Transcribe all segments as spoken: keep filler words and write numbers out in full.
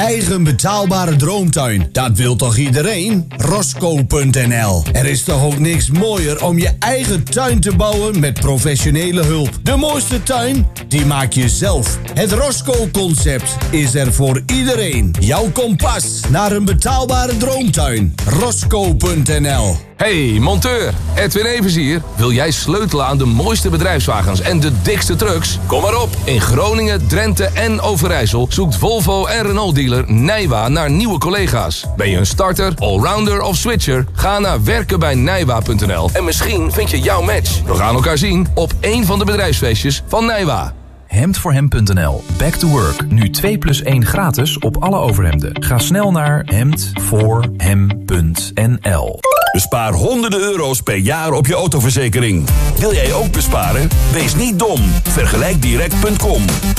eigen betaalbare droomtuin. Dat wil toch iedereen? Rosco punt n l. Er is toch ook niks mooier om je eigen tuin te bouwen met professionele hulp. De mooiste tuin, die maak je zelf. Het Rosco-concept is er voor iedereen. Jouw kompas naar een betaalbare droomtuin. Rosco punt n l. Hey, monteur, Edwin Evers hier. Wil jij sleutelen aan de mooiste bedrijfswagens en de dikste trucks? Kom maar op. In Groningen, Drenthe en Overijssel zoekt Volvo en Renault-dealer Nijwa naar nieuwe collega's. Ben je een starter, allrounder of switcher? Ga naar werken bij nijwa punt n l en misschien vind je jouw match. We gaan elkaar zien op één van de bedrijfsfeestjes van Nijwa. hemd voor hem punt n l. Back to work. Nu twee plus één gratis op alle overhemden. Ga snel naar hemd voor hem punt n l. Bespaar honderden euro's per jaar op je autoverzekering. Wil jij ook besparen? Wees niet dom. vergelijk direct punt com.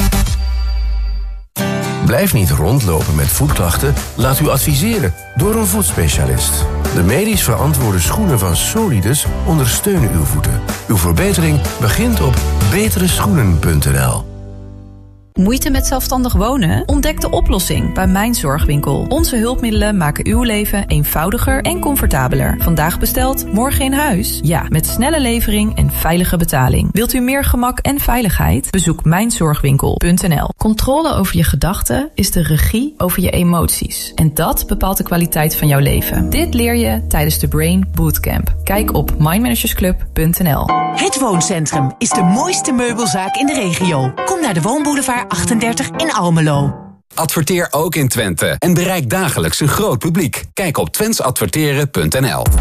Blijf niet rondlopen met voetklachten. Laat u adviseren door een voetspecialist. De medisch verantwoorde schoenen van Solidus ondersteunen uw voeten. Uw verbetering begint op betere schoenen punt n l. Moeite met zelfstandig wonen? Ontdek de oplossing bij Mijn Zorgwinkel. Onze hulpmiddelen maken uw leven eenvoudiger en comfortabeler. Vandaag besteld, morgen in huis? Ja, met snelle levering en veilige betaling. Wilt u meer gemak en veiligheid? Bezoek mijn zorgwinkel punt n l. Controle over je gedachten is de regie over je emoties. En dat bepaalt de kwaliteit van jouw leven. Dit leer je tijdens de Brain Bootcamp. Kijk op mind managers club punt n l. Het Wooncentrum is de mooiste meubelzaak in de regio. Kom naar de Woonboulevard achtendertig in Almelo. Adverteer ook in Twente en bereik dagelijks een groot publiek. Kijk op twents adverteren punt n l.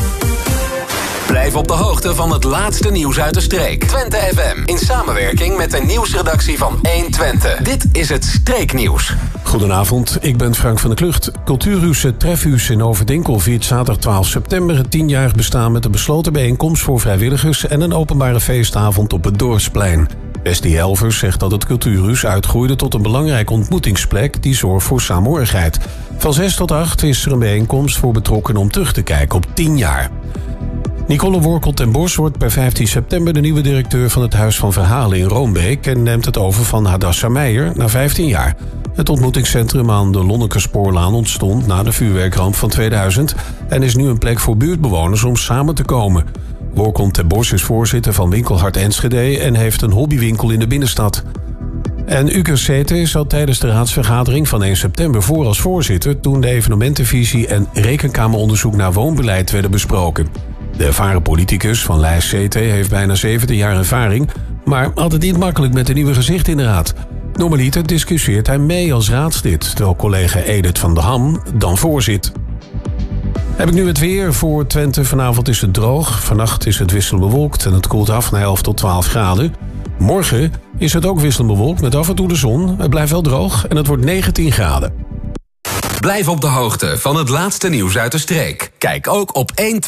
Blijf op de hoogte van het laatste nieuws uit de streek. Twente F M in samenwerking met de nieuwsredactie van één Twente. Dit is het Streeknieuws. Goedenavond, ik ben Frank van der Klucht. Cultuurhuis Trefhuis in Overdenkel viert zaterdag twaalf september het tienjarig bestaan met een besloten bijeenkomst voor vrijwilligers en een openbare feestavond op het Dorpsplein. Westie Helvers zegt dat het cultuurhuis uitgroeide tot een belangrijke ontmoetingsplek die zorgt voor saamhorigheid. Van zes tot acht is er een bijeenkomst voor betrokkenen om terug te kijken op tien jaar. Nicole Workel ten Bos wordt per vijftien september de nieuwe directeur van het Huis van Verhalen in Roombeek en neemt het over van Hadassa Meijer na vijftien jaar. Het ontmoetingscentrum aan de Lonnekerspoorlaan ontstond na de vuurwerkramp van tweeduizend en is nu een plek voor buurtbewoners om samen te komen. Workel ten Bos is voorzitter van Winkelhart Enschede en heeft een hobbywinkel in de binnenstad. En Uker Sete zat tijdens de raadsvergadering van één september voor als voorzitter toen de evenementenvisie en rekenkameronderzoek naar woonbeleid werden besproken. De ervaren politicus van Lijst C T heeft bijna zeventien jaar ervaring, maar had het niet makkelijk met de nieuwe gezicht in de raad. Normaliter discussieert hij mee als raadslid, terwijl collega Edith van der Ham dan voorzit. Heb ik nu het weer voor Twente. Vanavond is het droog, vannacht is het wisselend bewolkt en het koelt af naar elf tot twaalf graden. Morgen is het ook wisselend bewolkt met af en toe de zon. Het blijft wel droog en het wordt negentien graden. Blijf op de hoogte van het laatste nieuws uit de streek. Kijk ook op één